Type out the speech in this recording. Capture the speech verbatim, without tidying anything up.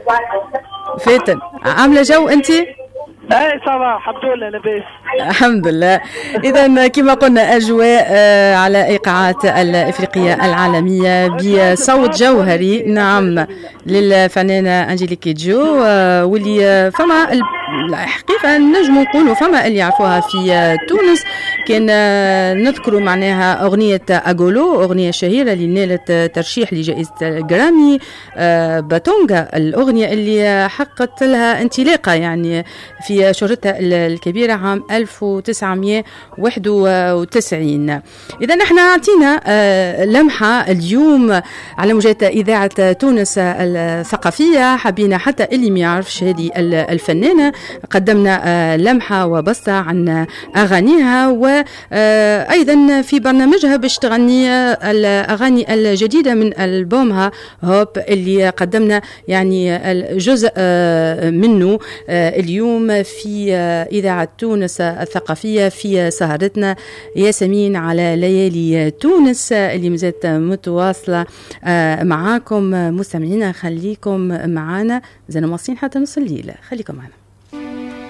فاتن عامله جو انت؟ اي صباح الحمد لله لاباس الحمد لله. اذا كما قلنا اجواء على ايقاعات الافريقيه العالميه بصوت جوهري نعم للفنانه انجيليك كيدجو، واللي فما الحقيقه نجم نقولوا فما اللي يعرفوها في تونس. كان نذكروا معناها اغنيه اغولو، اغنيه شهيره اللي نالت ترشيح لجائزه الجرامي، باتونغا الاغنيه اللي حققت لها انطلاقه يعني في شهرتها الكبيره عام ألف وتسعمائة وواحد وتسعين. اذا نحن اعطينا لمحه اليوم على موجات اذاعه تونس الثقافيه، حبينا حتى اللي ما يعرفش هذه الفنانه قدمنا لمحه وبسطه عن اغانيها، وايضا في برنامجها باش تغني الاغاني الجديده من البومها هوب اللي قدمنا يعني الجزء منه اليوم في إذاعة تونس الثقافية في سهرتنا ياسمين على ليالي تونس اللي مازالت متواصلة معاكم مستمعينا. خليكم معنا زين مواصلين حتى نص الليل، خليكم معنا.